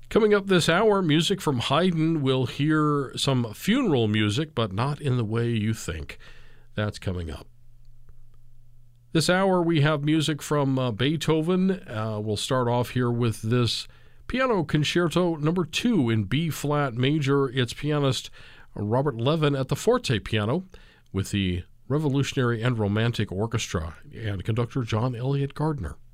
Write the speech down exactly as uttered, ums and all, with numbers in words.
Coming up this hour, music from Haydn. We'll hear some funeral music, but not in the way you think. That's coming up. This hour, we have music from uh, Beethoven. Uh, we'll start off here with this Piano Concerto number two in B-flat major. It's pianist Robert Levin at the forte piano with the Revolutionary and Romantic Orchestra and conductor John Elliott Gardner.